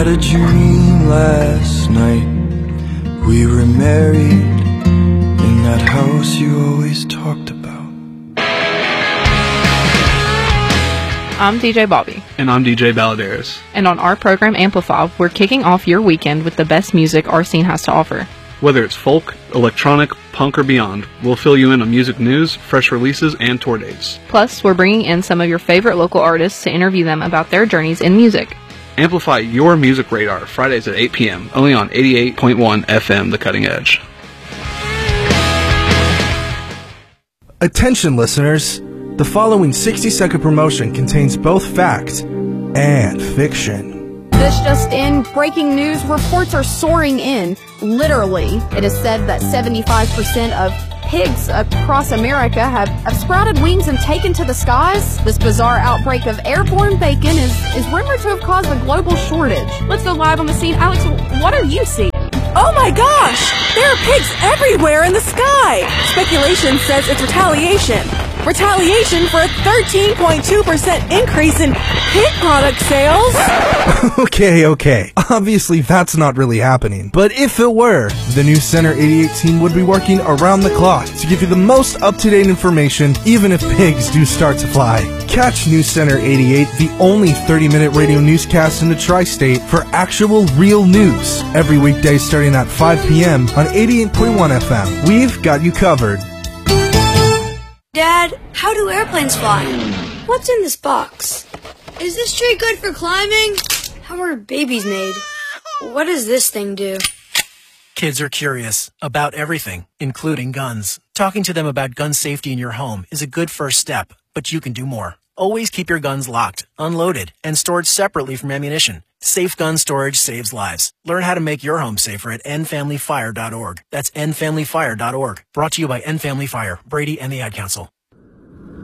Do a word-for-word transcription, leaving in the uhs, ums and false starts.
had a dream last night. We were married in that house you always talked about. I'm D J Bobby. And I'm D J Balladares. And on our program Amplify, we're kicking off your weekend with the best music our scene has to offer. Whether it's folk, electronic, punk, or beyond, we'll fill you in on music news, fresh releases, and tour dates. Plus, we're bringing in some of your favorite local artists to interview them about their journeys in music. Amplify your music radar, Fridays at eight p.m., only on eighty-eight point one F M, The Cutting Edge. Attention listeners, the following sixty-second promotion contains both fact and fiction. This just in, breaking news, reports are soaring in. Literally, it is said that seventy-five percent of pigs across America have, have sprouted wings and taken to the skies. This bizarre outbreak of airborne bacon is, is rumored to have caused a global shortage. Let's go live on the scene. Alex, what are you seeing? Oh my gosh! There are pigs everywhere in the sky! Speculation says it's retaliation. Retaliation for a thirteen point two percent increase in pig product sales? Okay, okay. Obviously that's not really happening. But if it were, the News Center eighty-eight team would be working around the clock to give you the most up-to-date information, even if pigs do start to fly. Catch News Center eighty-eight, the only thirty-minute radio newscast in the tri-state for actual real news. Every weekday starting at five p.m. on eighty-eight point one F M. We've got you covered. Dad, how do airplanes fly? What's in this box? Is this tree good for climbing? How are babies made? What does this thing do? Kids are curious about everything, including guns. Talking to them about gun safety in your home is a good first step, but you can do more. Always keep your guns locked, unloaded, and stored separately from ammunition. Safe gun storage saves lives. Learn how to make your home safer at end family fire dot org. That's end family fire dot org. Brought to you by End Family Fire, Brady, and the Ad Council.